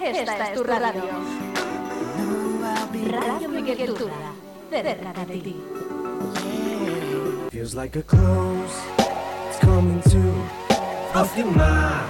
Esta es tu radio. Radio Miguel Turra, cerca de ti. Feels like a close, it's coming to off your mind.